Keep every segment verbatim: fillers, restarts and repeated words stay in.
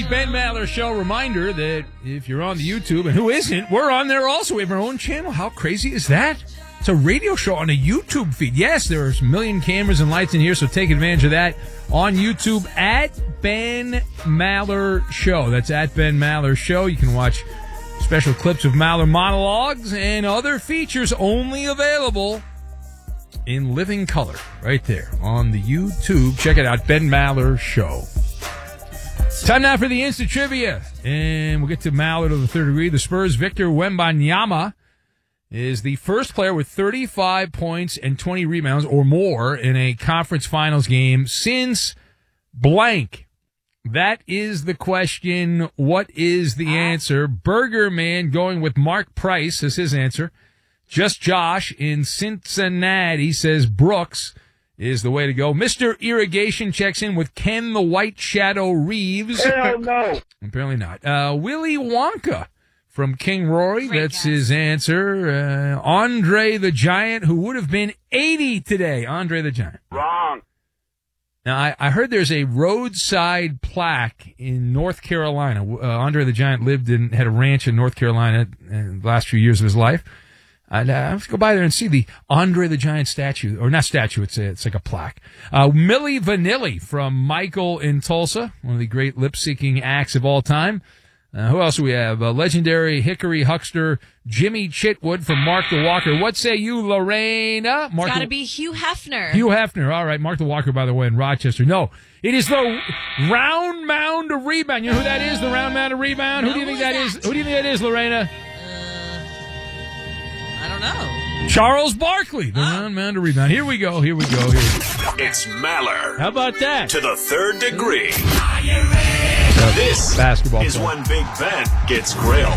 Ben Maller Show. Reminder that if you're on the YouTube, and who isn't, we're on there also. We have our own channel. How crazy is that? It's a radio show on a YouTube feed. Yes, there's a million cameras and lights in here, so take advantage of that on YouTube at Ben Maller Show. That's at Ben Maller Show. You can watch special clips of Maller monologues and other features only available in living color right there on the YouTube. Check it out, Ben Maller Show. Time now for the Instant Trivia, and we'll get to Maller to the third degree. The Spurs' Victor Wembanyama is the first player with thirty-five points and twenty rebounds or more in a conference finals game since blank. That is the question. What is the answer? Burger Man going with Mark Price as his answer. Just Josh in Cincinnati says Brooks is the way to go. Mister Irrigation checks in with Ken the White Shadow Reeves. Hell no. Apparently not. Uh, Willy Wonka from King Rory. Great That's guy. his answer. Uh, Andre the Giant, who would have been eighty today. Andre the Giant. Wrong. Now, I, I heard there's a roadside plaque in North Carolina. Uh, Andre the Giant lived in, had a ranch in North Carolina in the last few years of his life. I'd uh, have to go by there and see the Andre the Giant statue, or not statue, it's a, it's like a plaque. Uh, Milli Vanilli from Michael in Tulsa, one of the great lip-syncing acts of all time. Uh, who else do we have? Uh, legendary Hickory Huckster, Jimmy Chitwood from Mark the Walker. What say you, Lorena? Mark It's got the- to be Hugh Hefner. Hugh Hefner. All right, Mark the Walker, by the way, in Rochester. No, it is the round mound of rebound. You know who that is, the round mound of rebound? No, who do you think who is that is? that? Who do you think that is, Lorena? I don't know. Charles Barkley, the round mound of rebound. Here we go, here we go, here we go. It's Maller How about that? to the third degree. This Basketball is player. when Big Ben gets grilled.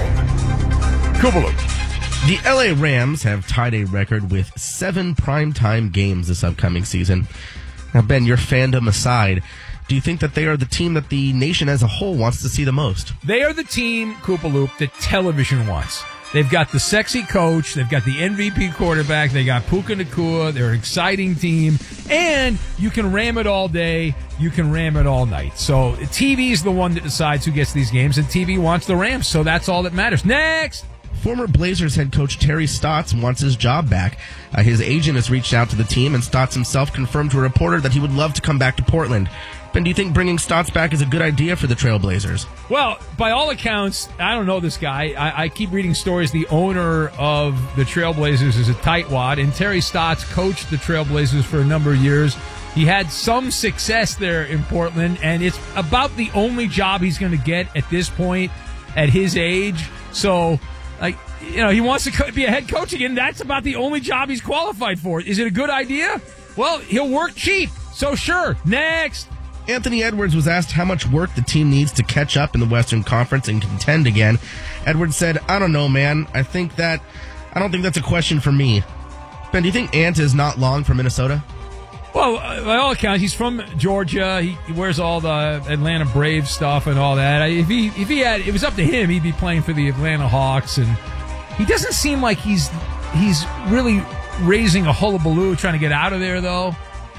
Kubaloo. The L A Rams have tied a record with seven primetime games this upcoming season. Now, Ben, your fandom aside, do you think that they are the team that the nation as a whole wants to see the most? They are the team, Koopaloop, that television wants. They've got the sexy coach. They've got the M V P quarterback. They got Puka Nacua. They're an exciting team. And you can ram it all day. You can ram it all night. So T V is the one that decides who gets these games, and T V wants the Rams. So that's all that matters. Next! Former Blazers head coach Terry Stotts wants his job back. Uh, his agent has reached out to the team, and Stotts himself confirmed to a reporter that he would love to come back to Portland. Ben, do you think bringing Stotts back is a good idea for the Trailblazers? Well, by all accounts, I don't know this guy. I, I keep reading stories. The owner of the Trailblazers is a tightwad, and Terry Stotts coached the Trailblazers for a number of years. He had some success there in Portland, and it's about the only job he's going to get at this point at his age. So, like, you know, he wants to co- be a head coach again. That's about the only job he's qualified for. Is it a good idea? Well, he'll work cheap. So, sure. Next. Anthony Edwards was asked how much work the team needs to catch up in the Western Conference and contend again. Edwards said, I don't know, man. I think that, I don't think that's a question for me. Ben, do you think Ant is not long for Minnesota? Well, uh, by all accounts, he's from Georgia. He, he wears all the Atlanta Braves stuff and all that. If he if he had, it was up to him, he'd be playing for the Atlanta Hawks. And he doesn't seem like he's he's really raising a hullabaloo trying to get out of there, though.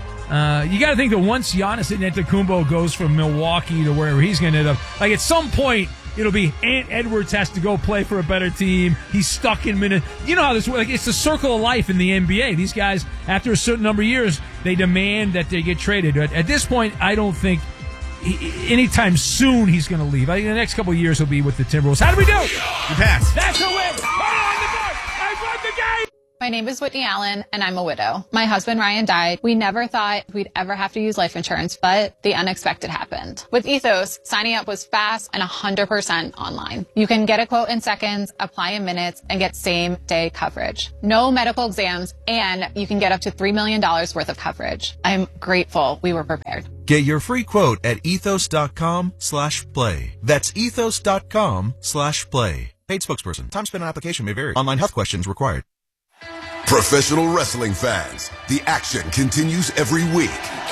Uh, you got to think that once Giannis Antetokounmpo goes from Milwaukee to wherever he's going to end up, like at some point it'll be Ant Edwards has to go play for a better team. He's stuck in Minnesota. You know how this works. Like, it's the circle of life in the N B A. These guys, after a certain number of years, they demand that they get traded. At, at this point, I don't think he, anytime soon he's going to leave. I think the next couple of years he'll be with the Timberwolves. How do we do? You pass. That's a win. Hold on the board. I won the game. My name is Whitney Allen, and I'm a widow. My husband, Ryan, died. We never thought we'd ever have to use life insurance, but the unexpected happened. With Ethos, signing up was fast and one hundred percent online. You can get a quote in seconds, apply in minutes, and get same-day coverage. No medical exams, and you can get up to three million dollars worth of coverage. I'm grateful we were prepared. Get your free quote at ethos.com slash play. That's ethos.com slash play. Paid spokesperson. Time spent on application may vary. Online health questions required. Professional wrestling fans, the action continues every week.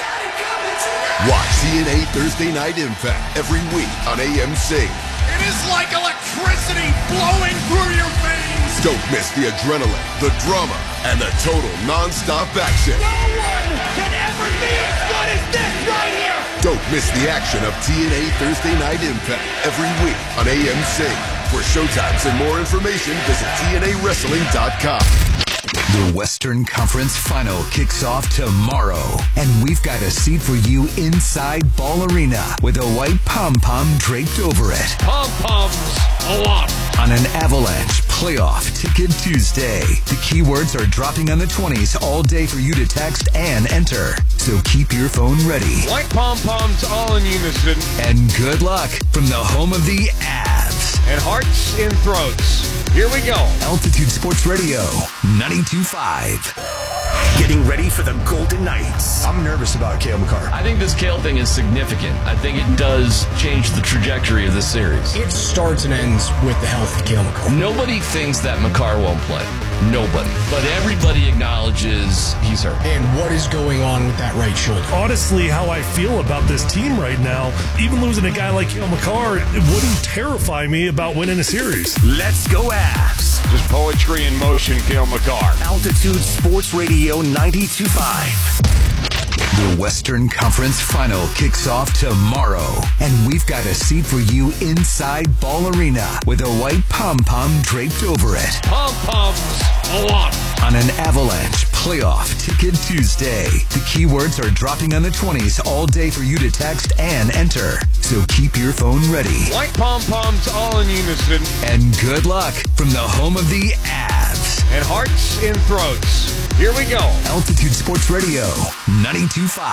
Watch T N A Thursday Night Impact every week on A M C. It is like electricity flowing through your veins. Don't miss the adrenaline, the drama, and the total non-stop action. No one can ever be as good as this right here. Don't miss the action of T N A Thursday Night Impact every week on A M C. For showtimes and more information, visit T N A wrestling dot com. The Western Conference Final kicks off tomorrow, and we've got a seat for you inside Ball Arena with a white pom-pom draped over it. Pom-poms a lot. On an Avalanche Playoff Ticket Tuesday, the keywords are dropping on the twenties all day for you to text and enter. So keep your phone ready. White pom-poms all in unison. And good luck from the home of the Avs. And hearts in throats. Here we go. Altitude Sports Radio, ninety-two point five. Getting ready for the Golden Knights. I'm nervous about Cale Makar. I think this Cale thing is significant. I think it does change the trajectory of this series. It starts and ends with the health of Cale Makar. Nobody thinks that Makar won't play. Nobody. But everybody acknowledges he's hurt. And what is going on with that right shoulder? Honestly, how I feel about this team right now, even losing a guy like Cale Makar, it wouldn't terrify me about winning a series. Let's go Avs. Just poetry in motion, Cale Makar. Altitude Sports Radio ninety-two point five. The Western Conference Final kicks off tomorrow, and we've got a seat for you inside Ball Arena with a white pom-pom draped over it. Pom-poms a lot. On an Avalanche Playoff Ticket Tuesday, the keywords are dropping on the twenties all day for you to text and enter. So keep your phone ready. White pom-poms all in unison. And good luck from the home of the Avs. And hearts in throats. Here we go. Altitude Sports Radio, ninety-two point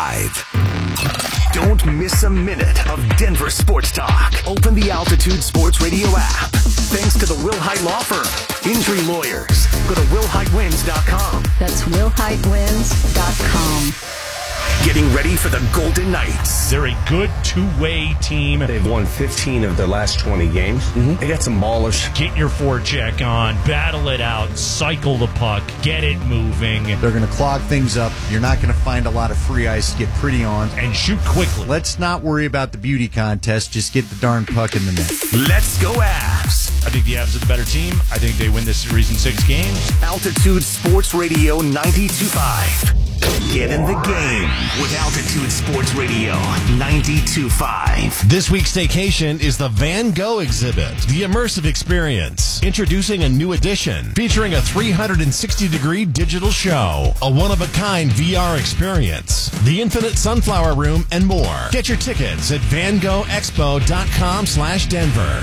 five. Don't miss a minute of Denver sports talk. Open the Altitude Sports Radio app. Thanks to the Wilhite Law Firm. Injury lawyers. Go to will hite wins dot com. That's will hite wins dot com. Getting ready for the Golden Knights. They're a good two-way team. They've won fifteen of their last twenty games. Mm-hmm. They got some maulers. Get your forecheck on, battle it out, cycle the puck, get it moving. They're going to clog things up. You're not going to find a lot of free ice to get pretty on. And shoot quickly. Let's not worry about the beauty contest. Just get the darn puck in the net. Let's go Avs. I think the Avs are the better team. I think they win this series in six games. Altitude Sports Radio ninety-two point five. Get in the game with Altitude Sports Radio ninety-two point five. This week's staycation is the Van Gogh exhibit, the immersive experience. Introducing a new edition featuring a three hundred sixty degree digital show, a one-of-a-kind V R experience, the Infinite Sunflower Room, and more. Get your tickets at van gogh expo dot com slash Denver.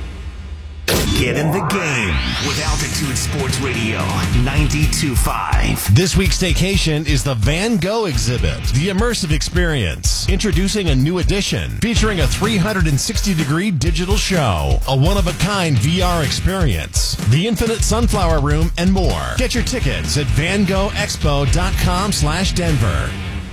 Get in the game with Altitude Sports Radio ninety-two point five. This week's staycation is the Van Gogh exhibit, the immersive experience. Introducing a new edition featuring a three hundred sixty degree digital show, a one-of-a-kind V R experience, the Infinite Sunflower Room, and more. Get your tickets at van gogh expo dot com slash Denver.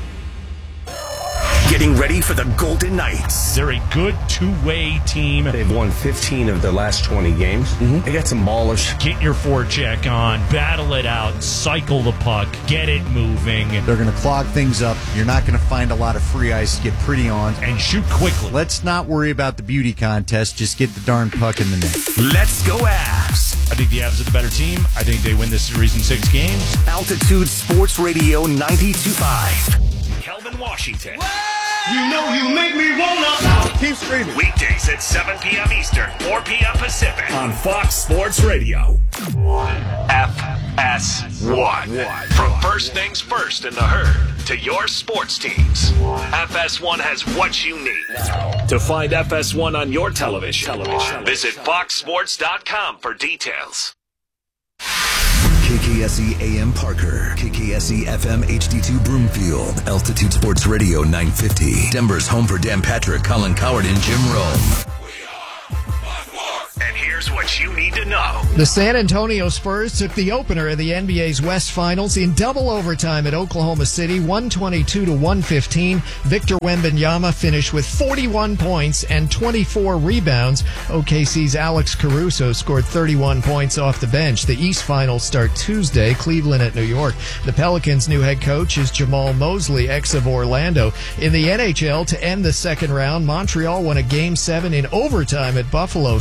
Getting ready for the Golden Knights. They're a good two-way team. They've won fifteen of their last twenty games. Mm-hmm. They got some maulers. Get your forecheck on, battle it out, cycle the puck, get it moving. They're going to clog things up. You're not going to find a lot of free ice to get pretty on. And shoot quickly. Let's not worry about the beauty contest. Just get the darn puck in the net. Let's go Avs. I think the Avs are the better team. I think they win this series in six games. Altitude Sports Radio ninety-two point five. Kelvin Washington. You know you make me wanna keep screaming. Weekdays at seven p.m. Eastern, four p.m. Pacific on Fox Sports Radio. F S one. From first things first in the herd to your sports teams, F S one has what you need. To find F S one on your television, television. visit fox sports dot com for details. K K S E A M Parker, K K S E F M H D two Broomfield, Altitude Sports Radio nine fifty. Denver's home for Dan Patrick, Colin Coward, and Jim Rome. And here's what you need to know. The San Antonio Spurs took the opener of the N B A's West Finals in double overtime at Oklahoma City, one twenty-two to one fifteen. Victor Wembanyama finished with forty-one points and twenty-four rebounds. O K C's Alex Caruso scored thirty-one points off the bench. The East Finals start Tuesday, Cleveland at New York. The Pelicans' new head coach is Jamal Mosley, ex of Orlando. In the N H L, to end the second round, Montreal won a Game seven in overtime at Buffalo, three to two.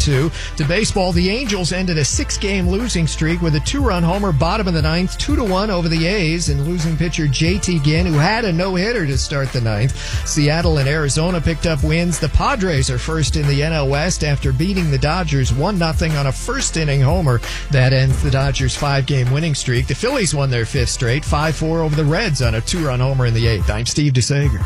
two. To baseball, the Angels ended a six-game losing streak with a two-run homer bottom of the ninth, two to one over the A's, and losing pitcher J T Ginn, who had a no-hitter to start the ninth. Seattle and Arizona picked up wins. The Padres are first in the N L West after beating the Dodgers one nothing on a first-inning homer. That ends the Dodgers' five-game winning streak. The Phillies won their fifth straight, five four over the Reds on a two-run homer in the eighth. I'm Steve DeSager.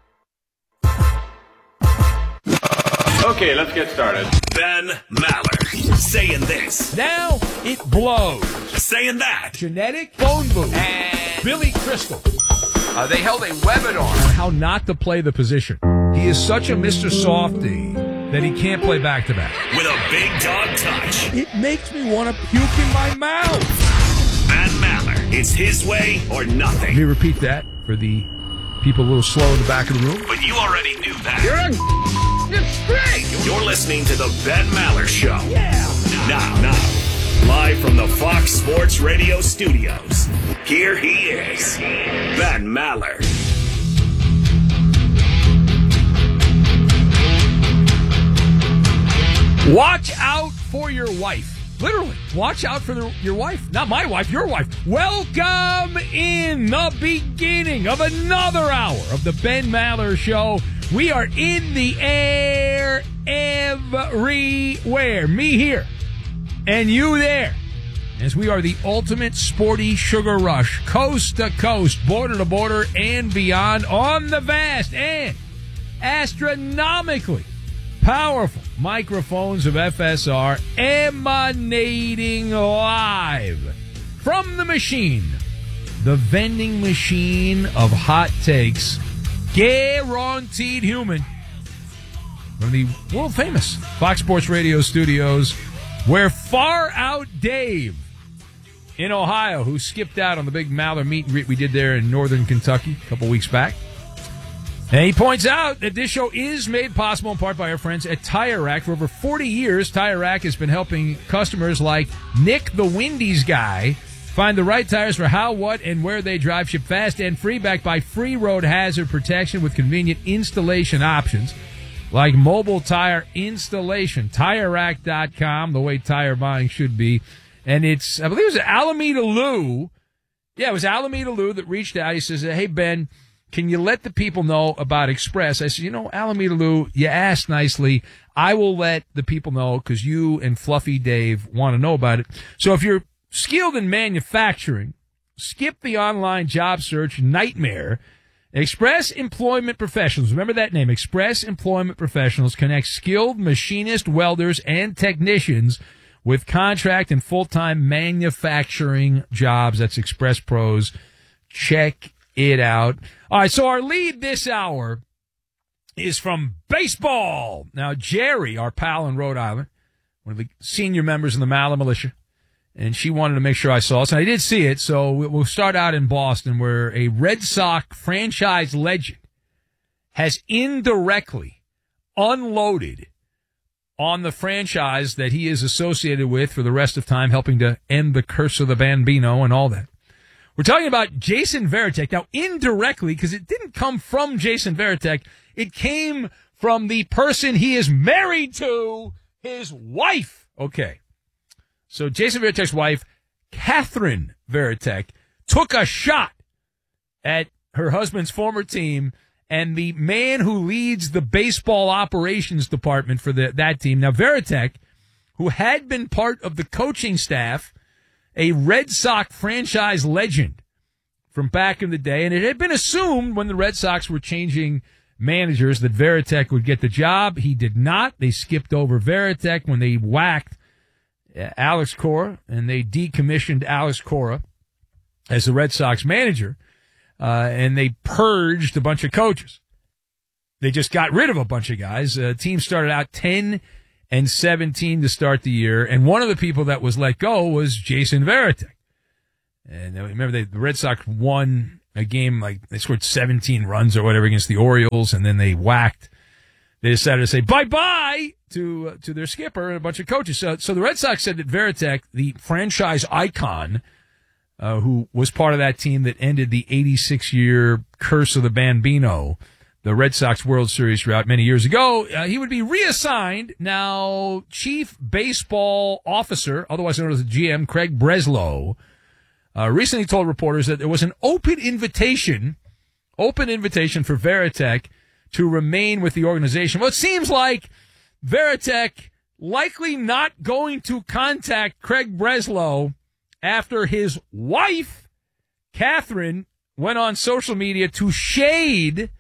Okay, let's get started. Ben Maller saying this. Now it blows. Saying that. Genetic phone booth. And Billy Crystal. Uh, they held a webinar on how not to play the position. He is such a Mister Softy that he can't play back-to-back. With a big dog touch. It makes me want to puke in my mouth. Ben Maller. It's his way or nothing. Let me repeat that for the people a little slow in the back of the room. But you already knew that. You're a... It's great. You're listening to the Ben Maller Show. Yeah. Now, now, live from the Fox Sports Radio studios, here he is, Ben Maller. Watch out for your wife. Literally, watch out for the, your wife. Not my wife, your wife. Welcome in the beginning of another hour of the Ben Maller Show. We are in the air everywhere. Me here and you there. As we are the ultimate sporty sugar rush, coast to coast, border to border, and beyond on the vast and astronomically powerful microphones of F S R, emanating live from the machine, the vending machine of hot takes, guaranteed human, from the world famous Fox Sports Radio studios, where Far Out Dave in Ohio, who skipped out on the big Maller meet and greet we did there in northern Kentucky a couple weeks back. And he points out that this show is made possible in part by our friends at Tire Rack. For over forty years, Tire Rack has been helping customers like Nick the Wendy's guy find the right tires for how, what, and where they drive. Ship fast and free, backed by free road hazard protection with convenient installation options like mobile tire installation. Tire Rack dot com, the way tire buying should be. And it's, I believe it was Alameda Lou. Yeah, it was Alameda Lou that reached out. He says, hey, Ben, can you let the people know about Express? I said, you know, Alameda Lou, you asked nicely. I will let the people know because you and Fluffy Dave want to know about it. So if you're skilled in manufacturing, skip the online job search nightmare. Express Employment Professionals, remember that name, Express Employment Professionals, connect skilled machinists, welders, and technicians with contract and full-time manufacturing jobs. That's Express Pros. Check it out. All right, so our lead this hour is from baseball. Now, Jerry, our pal in Rhode Island, one of the senior members in the Maller Militia, and she wanted to make sure I saw it. So I did see it, so we'll start out in Boston, where a Red Sox franchise legend has indirectly unloaded on the franchise that he is associated with for the rest of time, helping to end the curse of the Bambino and all that. We're talking about Jason Varitek. Now, indirectly, because it didn't come from Jason Varitek, it came from the person he is married to, his wife. Okay. So Jason Varitek's wife, Catherine Varitek, took a shot at her husband's former team and the man who leads the baseball operations department for the, that team. Now, Varitek, who had been part of the coaching staff, a Red Sox franchise legend from back in the day, and it had been assumed when the Red Sox were changing managers that Varitek would get the job. He did not. They skipped over Varitek when they whacked Alex Cora, and they decommissioned Alex Cora as the Red Sox manager, uh, and they purged a bunch of coaches. They just got rid of a bunch of guys. The uh, team started out ten and seventeen to start the year, and one of the people that was let go was Jason Varitek. And remember, they, the Red Sox won a game, like they scored seventeen runs or whatever against the Orioles, and then they whacked. They decided to say bye-bye to uh, to their skipper and a bunch of coaches. So, so the Red Sox said that Varitek, the franchise icon, uh, who was part of that team that ended the eighty-six year curse of the Bambino, the Red Sox World Series route many years ago. Uh, he would be reassigned. Now, Chief Baseball Officer, otherwise known as the G M, Craig Breslow, uh, recently told reporters that there was an open invitation, open invitation for Varitek to remain with the organization. Well, it seems like Varitek likely not going to contact Craig Breslow after his wife, Catherine, went on social media to shade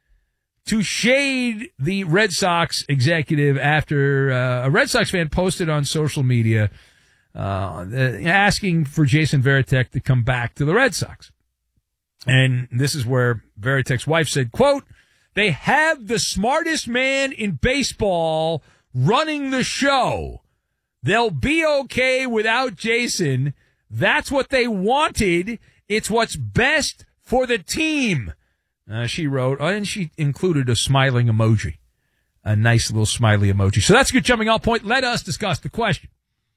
to shade the Red Sox executive after uh, a Red Sox fan posted on social media uh, asking for Jason Varitek to come back to the Red Sox. And this is where Varitek's wife said, quote, "They have the smartest man in baseball running the show. They'll be okay without Jason. That's what they wanted. It's what's best for the team." Uh, she wrote, oh, and she included a smiling emoji, a nice little smiley emoji. So that's a good jumping off point. Let us discuss the question.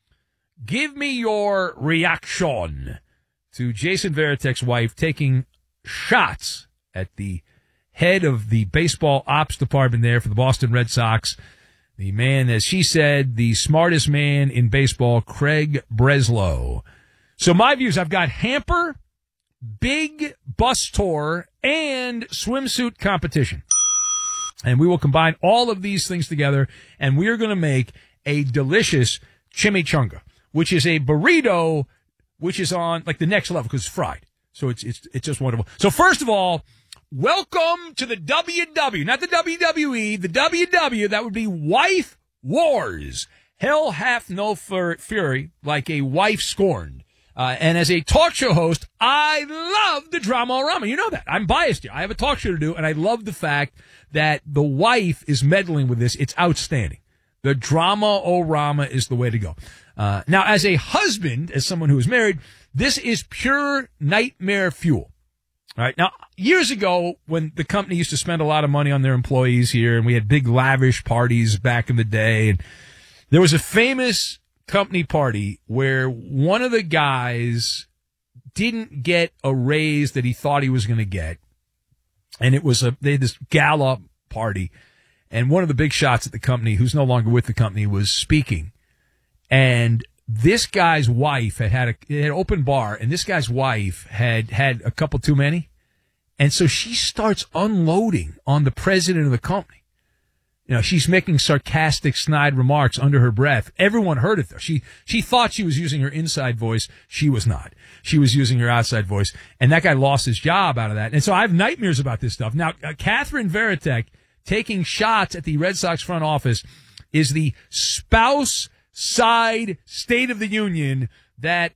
Give me your reaction to Jason Varitek's wife taking shots at the head of the baseball ops department there for the Boston Red Sox. The man, as she said, the smartest man in baseball, Craig Breslow. So my views, I've got hamper, big bus tour, and swimsuit competition. And we will combine all of these things together, and we are going to make a delicious chimichanga, which is a burrito, which is on like the next level because it's fried. So it's, it's, it's just wonderful. So first of all, welcome to the W W, not the W W E, the W W, that would be Wife Wars. Hell hath no fury like a wife scorned. Uh, and as a talk show host, I love the drama-orama. You know that. I'm biased here. I have a talk show to do, and I love the fact that the wife is meddling with this. It's outstanding. The drama-orama is the way to go. Uh, now, as a husband, as someone who is married, this is pure nightmare fuel. All right. Now, years ago, when the company used to spend a lot of money on their employees here, and we had big lavish parties back in the day, and there was a famous company party where one of the guys didn't get a raise that he thought he was going to get. And it was a, they had this gala party, and one of the big shots at the company, who's no longer with the company, was speaking. And this guy's wife had had a, it had an open bar, and this guy's wife had had a couple too many. And so she starts unloading on the president of the company. You know, she's making sarcastic, snide remarks under her breath. Everyone heard it, though. She, she thought she was using her inside voice. She was not. She was using her outside voice. And that guy lost his job out of that. And so I have nightmares about this stuff. Now, uh, Catherine Varitek taking shots at the Red Sox front office is the spouse side State of the Union that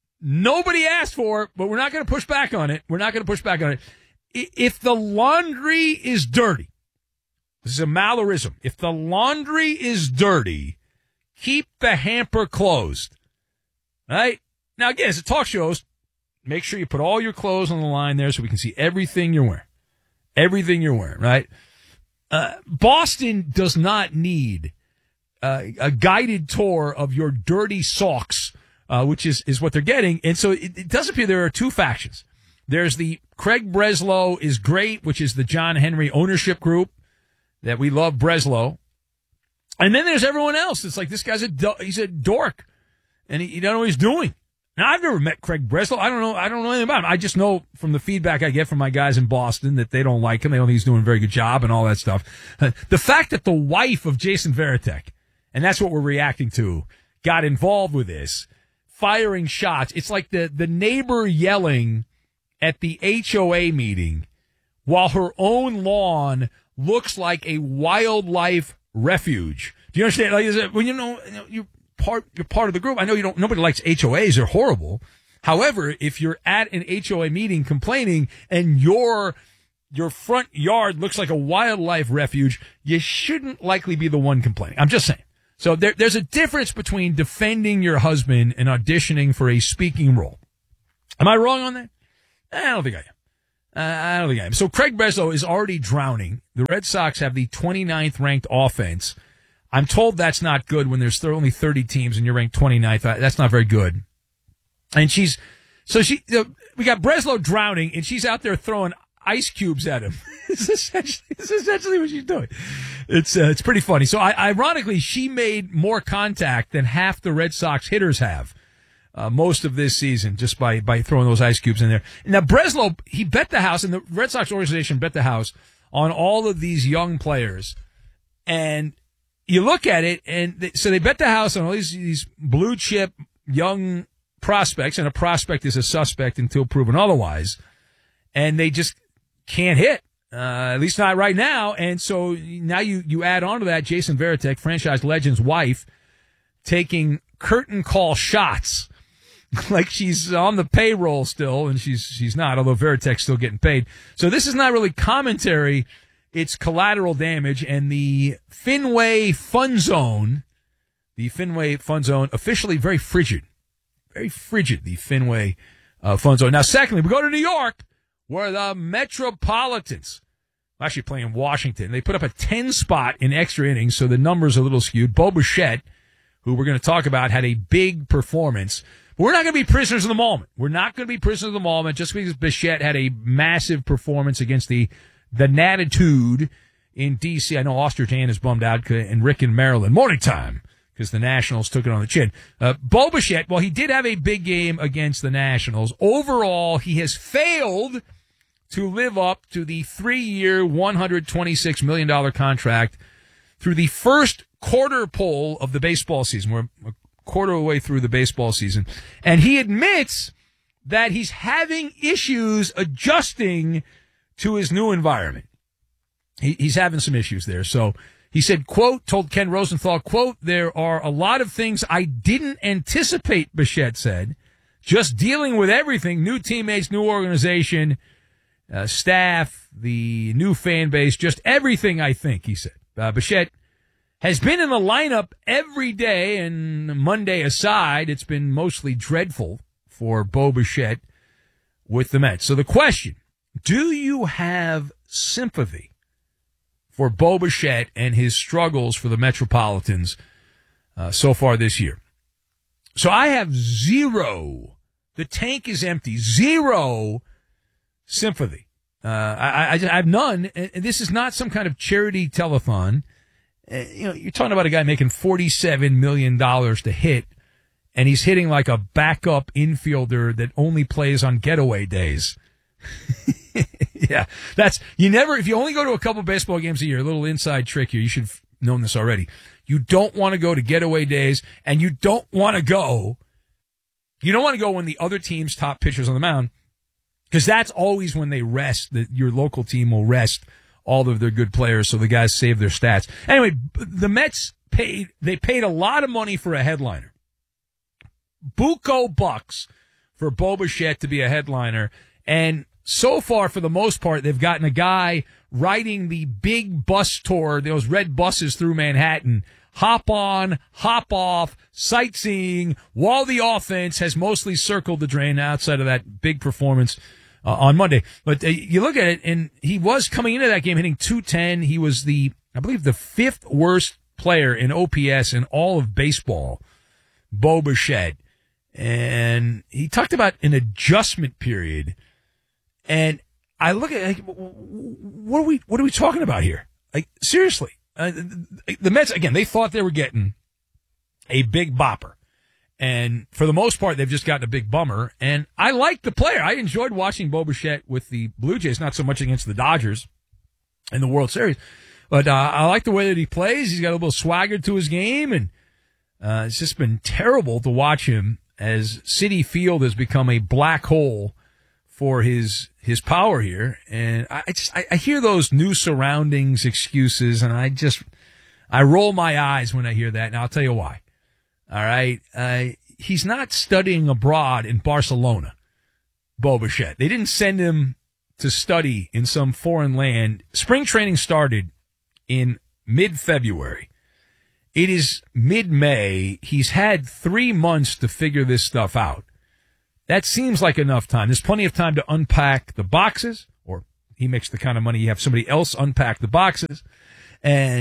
nobody asked for, but we're not going to push back on it. We're not going to push back on it. If the laundry is dirty, this is a Malerism. If the laundry is dirty, keep the hamper closed. Right? Now, again, as a talk show host, make sure you put all your clothes on the line there so we can see everything you're wearing. Everything you're wearing, right? Uh, Boston does not need uh, a guided tour of your dirty socks, uh, which is, is what they're getting. And so it, it does appear there are two factions. There's the Craig Breslow is great, which is the John Henry ownership group. That we love Breslow. And then there's everyone else. It's like, this guy's a, he's a dork. And he, he doesn't know what he's doing. Now, I've never met Craig Breslow. I don't know, I don't know anything about him. I just know from the feedback I get from my guys in Boston that they don't like him. They don't think he's doing a very good job and all that stuff. Uh, the fact that the wife of Jason Varitek, and that's what we're reacting to, got involved with this, firing shots. It's like the, the neighbor yelling at the H O A meeting while her own lawn looks like a wildlife refuge. Do you understand? Like, is it, when you know, you know you're part, you're part of the group. I know you don't, nobody likes H O As. They're horrible. However, if you're at an H O A meeting complaining and your, your front yard looks like a wildlife refuge, you shouldn't likely be the one complaining. I'm just saying. So there, there's a difference between defending your husband and auditioning for a speaking role. Am I wrong on that? I don't think I am. Uh, I don't think I am. So Craig Breslow is already drowning. The Red Sox have the twenty-ninth ranked offense. I'm told that's not good when there's only thirty teams and you're ranked twenty-ninth. That's not very good. And she's, so she, you know, we got Breslow drowning and she's out there throwing ice cubes at him. It's essentially, it's essentially what she's doing. It's uh, it's pretty funny. So, I, ironically, she made more contact than half the Red Sox hitters have uh, most of this season just by, by throwing those ice cubes in there. Now, Breslow, he bet the house, and the Red Sox organization bet the house on all of these young players. And you look at it, and they, so they bet the house on all these, these blue chip young prospects, and a prospect is a suspect until proven otherwise. And they just can't hit, uh, at least not right now. And so now you, you add on to that Jason Varitek, franchise legend's wife, taking curtain call shots like she's on the payroll still, and she's she's not, although Varitek's still getting paid. So this is not really commentary. It's collateral damage, and the Fenway Fun Zone, the Fenway Fun Zone, officially very frigid. Very frigid, the Fenway uh, Fun Zone. Now, secondly, we go to New York, where the Metropolitans, actually playing Washington, they put up a ten spot in extra innings, so the numbers are a little skewed. Bo Bichette, who we're going to talk about, had a big performance. But we're not going to be prisoners of the moment. We're not going to be prisoners of the moment just because Bichette had a massive performance against the the Natitude in D C. I know Osterjan is bummed out, and Rick in Maryland. Morning time, because the Nationals took it on the chin. Uh, Bo Bichette, well, he did have a big game against the Nationals. Overall, he has failed to live up to the three-year, one hundred twenty-six million dollars contract through the first quarter pole of the baseball season. We're a quarter of the way through the baseball season. And he admits that he's having issues adjusting to his new environment. He, he's having some issues there. So he said, quote, told Ken Rosenthal, quote, there are a lot of things I didn't anticipate, Bichette said. Just dealing with everything, new teammates, new organization, uh, staff, the new fan base, just everything, I think, he said. Uh, Bichette has been in the lineup every day, and Monday aside, it's been mostly dreadful for Bo Bichette with the Mets. So the question, do you have sympathy for Bo Bichette and his struggles for the Metropolitans uh, so far this year? So I have zero. The tank is empty. Zero sympathy. Uh, I, I, I have none. And this is not some kind of charity telethon. Uh, you know, you're talking about a guy making forty-seven million dollars to hit, and he's hitting like a backup infielder that only plays on getaway days. Yeah, that's, you never, if you only go to a couple baseball games a year, a little inside trick here, you should have known this already. You don't want to go to getaway days, and you don't want to go, you don't want to go when the other team's top pitcher's on the mound, because that's always when they rest, that your local team will rest all of their good players, so the guys save their stats. Anyway, the Mets paid, they paid a lot of money for a headliner. Buco bucks for Bo Bichette to be a headliner, and so far, for the most part, they've gotten a guy riding the big bus tour, those red buses through Manhattan, hop on, hop off, sightseeing, while the offense has mostly circled the drain outside of that big performance uh, on Monday. But uh, you look at it, and he was coming into that game hitting two ten. He was the, I believe, the fifth worst player in O P S in all of baseball, Bo Bichette. And he talked about an adjustment period. And I look at, like, what are we, what are we talking about here? Like, seriously, uh, the Mets, again, they thought they were getting a big bopper. And for the most part, they've just gotten a big bummer. And I like the player. I enjoyed watching Bo Bichette with the Blue Jays, not so much against the Dodgers in the World Series. But, uh, I like the way that he plays. He's got a little swagger to his game. And, uh, it's just been terrible to watch him as Citi Field has become a black hole for his his power here. And I just I, I hear those new surroundings excuses, and I just I roll my eyes when I hear that, and I'll tell you why. All right, uh, he's not studying abroad in Barcelona, Bo Bichette. They didn't send him to study in some foreign land. Spring training started in mid-February. It is mid-May. He's had three months to figure this stuff out. That seems like enough time. There's plenty of time to unpack the boxes, or he makes the kind of money you have somebody else unpack the boxes, and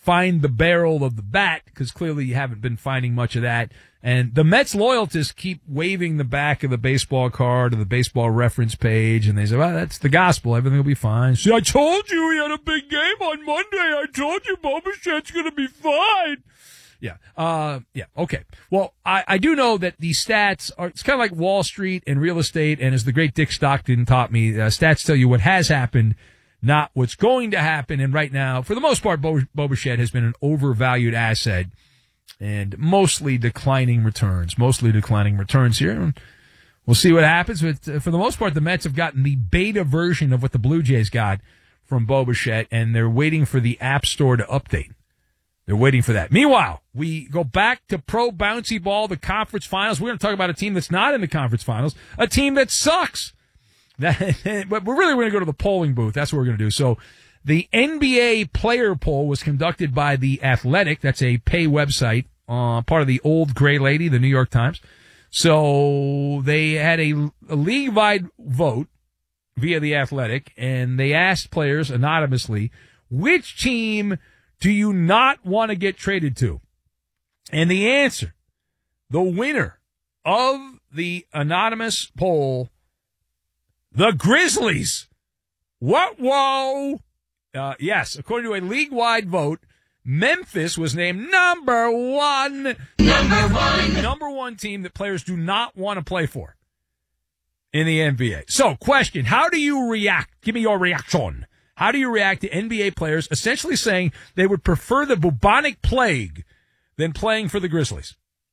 find the barrel of the bat, because clearly you haven't been finding much of that. And the Mets loyalists keep waving the back of the baseball card or the baseball reference page, and they say, well, that's the gospel. Everything will be fine. See, I told you he had a big game on Monday. I told you Bo Bichette's going to be fine. Yeah. Uh, yeah. Okay. Well, I, I do know that the stats are, it's kind of like Wall Street and real estate. And as the great Dick Stockton taught me, uh, stats tell you what has happened, not what's going to happen. And right now, for the most part, Bo, Bo Bichette has been an overvalued asset and mostly declining returns, mostly declining returns here. And we'll see what happens. But uh, for the most part, the Mets have gotten the beta version of what the Blue Jays got from Bo Bichette, and they're waiting for the App Store to update. They're waiting for that. Meanwhile, we go back to pro bouncy ball, the conference finals. We're going to talk about a team that's not in the conference finals, a team that sucks. That, but we're really going to go to the polling booth. That's what we're going to do. So the N B A player poll was conducted by The Athletic. That's a pay website, uh, part of the old gray lady, the New York Times. So they had a, a league-wide vote via The Athletic, and they asked players anonymously, which team do you not want to get traded to? And the answer, the winner of the anonymous poll, the Grizzlies. What? Whoa. Uh, yes, according to a league-wide vote, Memphis was named number one. Number one. Number one team that players do not want to play for in the N B A. So, question, how do you react? Give me your reaction. How do you react to N B A players essentially saying they would prefer the bubonic plague than playing for the Grizzlies?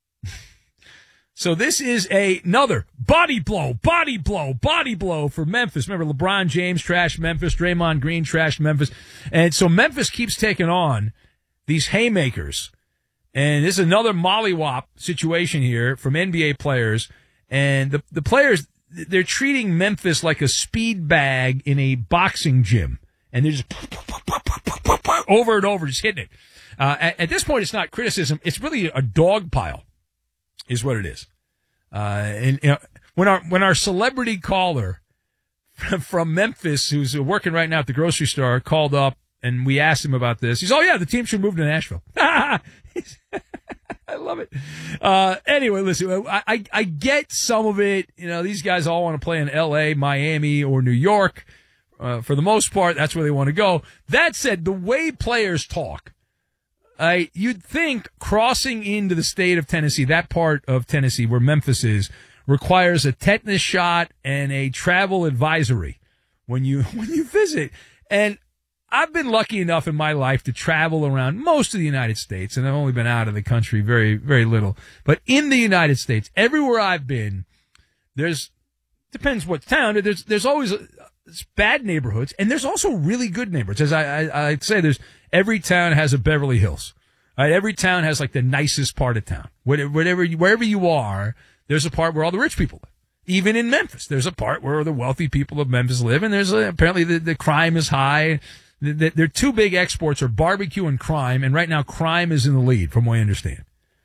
So this is a, another body blow, body blow, body blow for Memphis. Remember, LeBron James trashed Memphis, Draymond Green trashed Memphis. And so Memphis keeps taking on these haymakers. And this is another mollywop situation here from N B A players. And the, the players, they're treating Memphis like a speed bag in a boxing gym. And they're just over and over, just hitting it. Uh, at, at this point, it's not criticism. It's really a dog pile, is what it is. Uh, and you know, when our when our celebrity caller from, from Memphis, who's working right now at the grocery store, called up and we asked him about this, he's, oh yeah, the team should move to Nashville. I love it. Uh, anyway, listen, I, I I get some of it. You know, these guys all want to play in L A, Miami, or New York. Uh, for the most part, that's where they want to go. That said, the way players talk, uh, you'd think crossing into the state of Tennessee, that part of Tennessee where Memphis is, requires a tetanus shot and a travel advisory when you when you visit. And I've been lucky enough in my life to travel around most of the United States, and I've only been out of the country very, very little. But in the United States, everywhere I've been, there's depends what town. There's there's always a, It's bad neighborhoods, and there's also really good neighborhoods. As I, I, I'd say, there's every town has a Beverly Hills. Right? Every town has like the nicest part of town. Whatever, wherever you are, there's a part where all the rich people live. Even in Memphis, there's a part where the wealthy people of Memphis live, and there's a, apparently the, the crime is high. The, the, their two big exports are barbecue and crime, and right now crime is in the lead, from what I understand.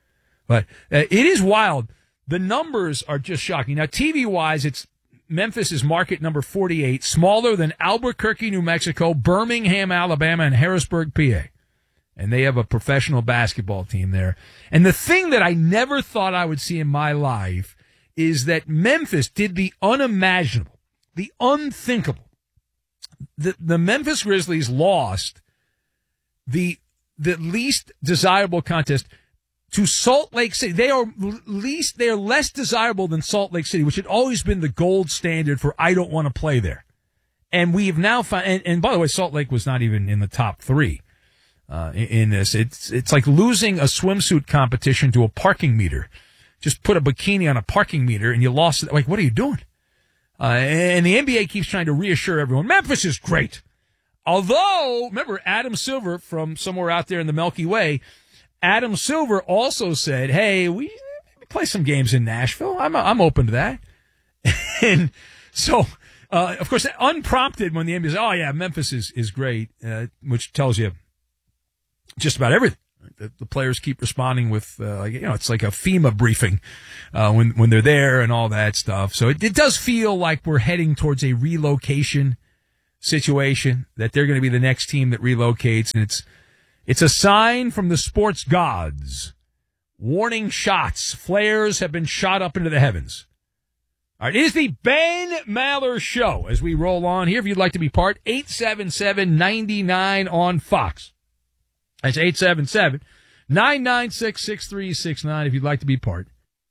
But uh, it is wild. The numbers are just shocking. Now, T V-wise, it's Memphis is market number forty-eight, smaller than Albuquerque, New Mexico, Birmingham, Alabama, and Harrisburg, P A. And they have a professional basketball team there. And the thing that I never thought I would see in my life is that Memphis did the unimaginable, the unthinkable. The, the Memphis Grizzlies lost the, the least desirable contest to Salt Lake City. They are least, they are less desirable than Salt Lake City, which had always been the gold standard for I don't want to play there. And we have now found, and, and by the way, Salt Lake was not even in the top three, uh, in, in this. It's, it's like losing a swimsuit competition to a parking meter. Just put a bikini on a parking meter and you lost it. Like, what are you doing? Uh, and the N B A keeps trying to reassure everyone, Memphis is great. Although, remember, Adam Silver from somewhere out there in the Milky Way, Adam Silver also said, hey, we play some games in Nashville. I'm I'm open to that. And so, uh, of course, unprompted when the N B A says, oh, yeah, Memphis is, is great, uh, which tells you just about everything. The, the players keep responding with, uh, you know, it's like a FEMA briefing uh, when, when they're there and all that stuff. So it, it does feel like we're heading towards a relocation situation, that they're going to be the next team that relocates. And it's It's a sign from the sports gods. Warning shots. Flares have been shot up into the heavens. All right, it is the Ben Maller Show as we roll on here. If you'd like to be part, eight seven seven, nine nine on Fox. That's eight seven seven, nine nine six, six three six nine if you'd like to be part.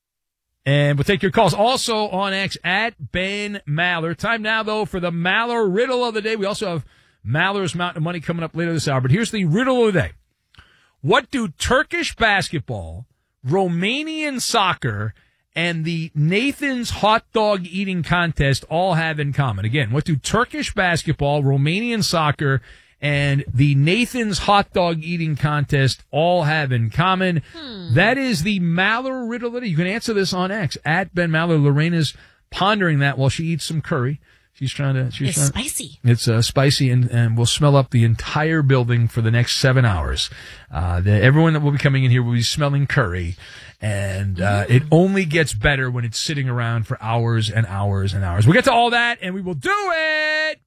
And we'll take your calls also on X at Ben Maller. Time now, though, for the Maller Riddle of the Day. We also have Maller's Mountain of Money coming up later this hour. But here's the Riddle of the Day. What do Turkish basketball, Romanian soccer, and the Nathan's hot dog eating contest all have in common? Again, what do Turkish basketball, Romanian soccer, and the Nathan's hot dog eating contest all have in common? Hmm. That is the Maller Riddle of the Day. You can answer this on X at Ben Maller. Lorena's pondering that while she eats some curry. She's trying to. She's it's trying, spicy. It's uh, spicy, and, and will smell up the entire building for the next seven hours. Uh, the, everyone that will be coming in here will be smelling curry, and uh, it only gets better when it's sitting around for hours and hours and hours. We'll get to all that, and we will do it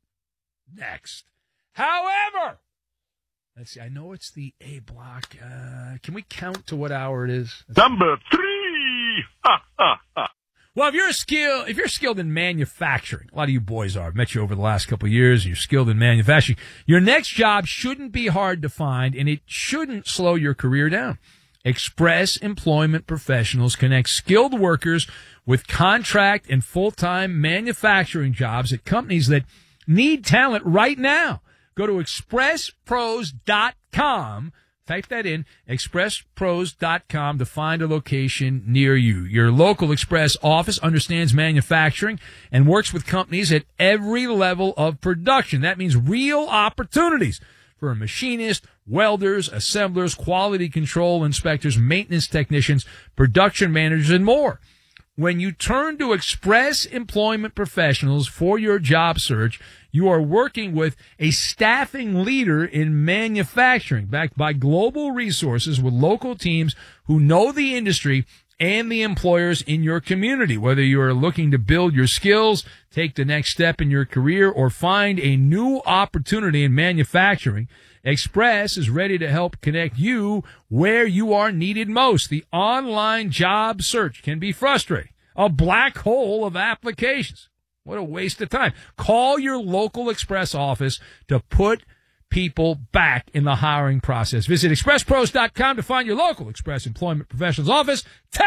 next. However, let's see. I know it's the A block. Uh, can we count to what hour it is? Number three. Ha, ha, ha. Well, if you're a skill, if you're skilled in manufacturing, a lot of you boys are. I've met you over the last couple of years. You're skilled in manufacturing. Your next job shouldn't be hard to find, and it shouldn't slow your career down. Express Employment Professionals connect skilled workers with contract and full-time manufacturing jobs at companies that need talent right now. Go to express pros dot com. Type that in, express pros dot com, to find a location near you. Your local Express office understands manufacturing and works with companies at every level of production. That means real opportunities for machinists, welders, assemblers, quality control inspectors, maintenance technicians, production managers, and more. When you turn to Express Employment Professionals for your job search, you are working with a staffing leader in manufacturing, backed by global resources with local teams who know the industry and the employers in your community. Whether you are looking to build your skills, take the next step in your career, or find a new opportunity in manufacturing, Express is ready to help connect you where you are needed most. The online job search can be frustrating, a black hole of applications. What a waste of time. Call your local Express office to put people back in the hiring process. Visit express pros dot com to find your local Express Employment Professionals office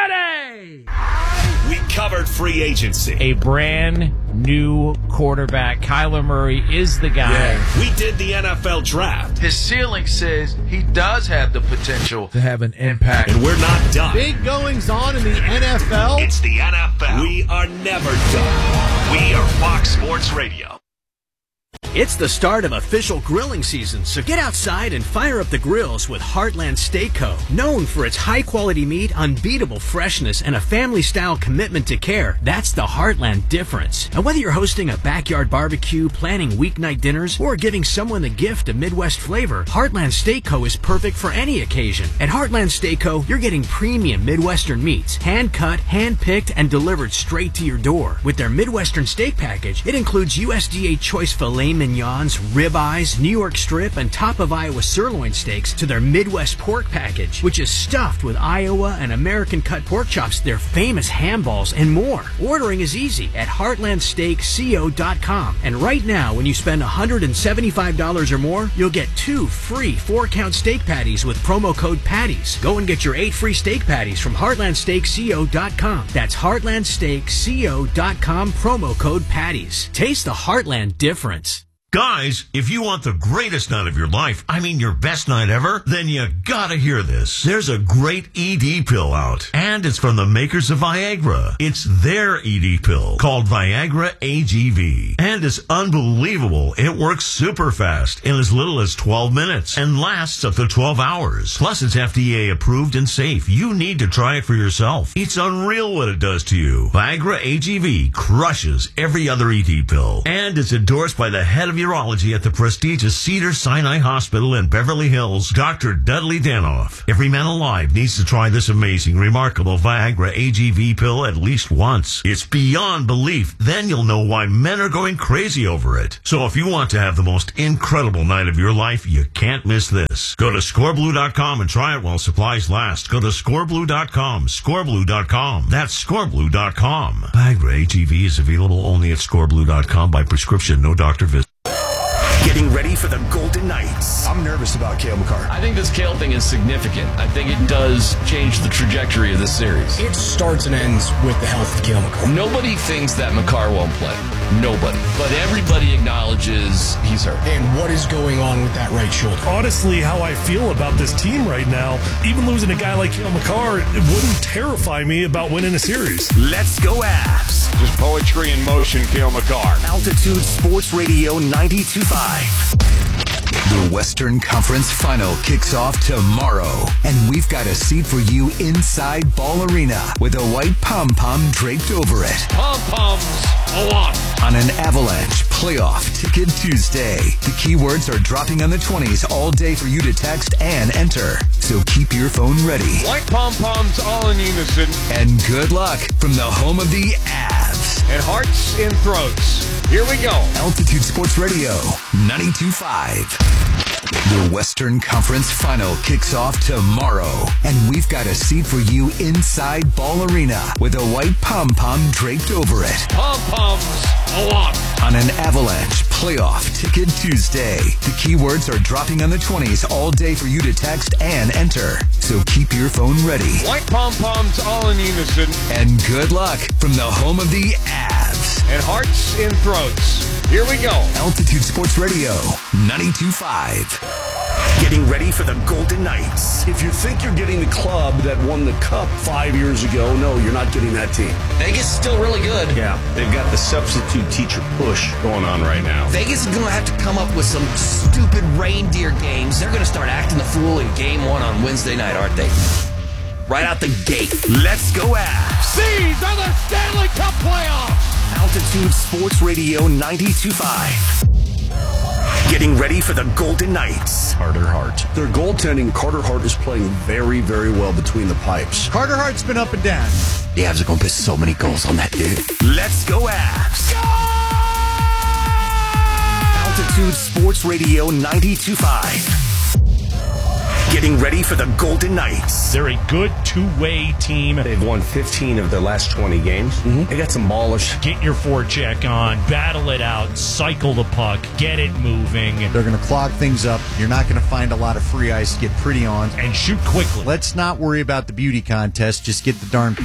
today. We covered free agency. A brand new quarterback. Kyler Murray is the guy. Yeah. We did the N F L draft. His ceiling says he does have the potential to have an impact. And we're not done. Big goings on in the N F L. It's the N F L. We are never done. We are Fox Sports Radio. It's the start of official grilling season, so get outside and fire up the grills with Heartland Steak Co. Known for its high-quality meat, unbeatable freshness, and a family-style commitment to care, that's the Heartland difference. And whether you're hosting a backyard barbecue, planning weeknight dinners, or giving someone the gift of Midwest flavor, Heartland Steak Co. is perfect for any occasion. At Heartland Steak Co., you're getting premium Midwestern meats, hand-cut, hand-picked, and delivered straight to your door. With their Midwestern steak package, it includes U S D A choice filet mignons, ribeyes, New York strip, and top of Iowa sirloin steaks to their Midwest pork package, which is stuffed with Iowa and American cut pork chops, their famous ham balls, and more. Ordering is easy at heartland steak co dot com. And right now, when you spend one hundred seventy-five dollars or more, you'll get two free four-count steak patties with promo code PATTIES. Go and get your eight free steak patties from heartland steak co dot com. That's heartland steak co dot com, promo code PATTIES. Taste the Heartland difference. Guys, if you want the greatest night of your life, I mean your best night ever, then you gotta hear this. There's a great E D pill out, and it's from the makers of Viagra. It's their E D pill called Viagra A G V, and it's unbelievable. It works super fast in as little as twelve minutes and lasts up to twelve hours. Plus, it's F D A approved and safe. You need to try it for yourself. It's unreal what it does to you. Viagra A G V crushes every other E D pill, and it's endorsed by the head of your meteorology at the prestigious Cedars-Sinai Hospital in Beverly Hills, Doctor Dudley Danoff. Every man alive needs to try this amazing, remarkable Viagra A G V pill at least once. It's beyond belief. Then you'll know why men are going crazy over it. So if you want to have the most incredible night of your life, you can't miss this. Go to score blue dot com and try it while supplies last. Go to score blue dot com, score blue dot com. That's score blue dot com. Viagra A G V is available only at score blue dot com by prescription, no doctor visit. Getting ready for the Golden Knights. I'm nervous about Cale Makar. I think this Cale thing is significant. I think it does change the trajectory of this series. It starts and ends with the health of Cale Makar. Nobody thinks that Makar won't play. Nobody. But everybody acknowledges he's hurt. And what is going on with that right shoulder? Honestly, how I feel about this team right now, even losing a guy like Cale Makar, it wouldn't terrify me about winning a series. Let's go Avs. Just poetry in motion, Cale Makar. Altitude Sports Radio ninety-two point five. The Western Conference Final kicks off tomorrow, and we've got a seat for you inside Ball Arena with a white pom-pom draped over it. Pom-poms a lot. On an Avalanche Playoff Ticket Tuesday, the keywords are dropping on the twenties all day for you to text and enter. So keep your phone ready. White pom-poms all in unison. And good luck from the home of the Avs. And hearts in throats. Here we go. Altitude Sports Radio ninety-two point five. The Western Conference Final kicks off tomorrow, and we've got a seat for you inside Ball Arena with a white pom-pom draped over it. Pom-poms a lot. On an Avalanche Playoff Ticket Tuesday, the keywords are dropping on the twenties all day for you to text and enter. So keep your phone ready. White pom-poms all in unison. And good luck from the home of the Avs. And hearts in throats. Here we go. Altitude Sports Radio ninety-two point five. Getting ready for the Golden Knights. If you think you're getting the club that won the Cup five years ago, no, you're not getting that team. Vegas is still really good. Yeah, they've got the substitute teacher push going on right now. Vegas is going to have to come up with some stupid reindeer games. They're going to start acting the fool in game one on Wednesday night, aren't they? Right out the gate. Let's go Avs. These are the Stanley Cup playoffs. Altitude Sports Radio ninety-two point five. Getting ready for the Golden Knights. Carter Hart. Their goaltending, Carter Hart, is playing very, very well between the pipes. Carter Hart's been up and down. The Avs are going to put so many goals on that dude. Let's go Avs. Go! Altitude Sports Radio ninety-two point five. Getting ready for the Golden Knights. They're a good two-way team. They've won fifteen of their last twenty games. Mm-hmm. They got some ballers. Get your forecheck on, battle it out, cycle the puck, get it moving. They're going to clog things up. You're not going to find a lot of free ice to get pretty on. And shoot quickly. Let's not worry about the beauty contest. Just get the darn